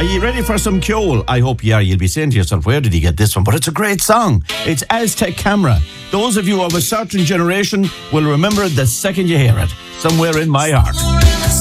Are you ready for some Kjol? I hope you are. You'll be saying to yourself, where did he get this one? But it's a great song. It's Aztec Camera. Those of you of a certain generation will remember it the second you hear it. Somewhere in my heart.